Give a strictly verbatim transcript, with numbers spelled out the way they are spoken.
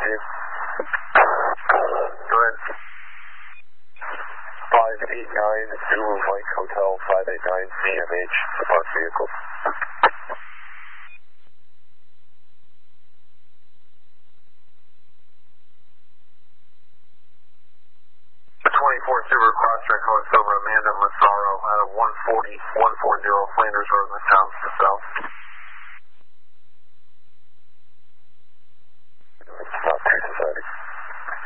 two. Go ahead. five eight nine, Zulu Mike Hotel, five eight nine, C M H, support vehicle. twenty-four Subaru Crosstrek going over Amanda Massaro out of one forty, one forty Flanders Road in the town to the south.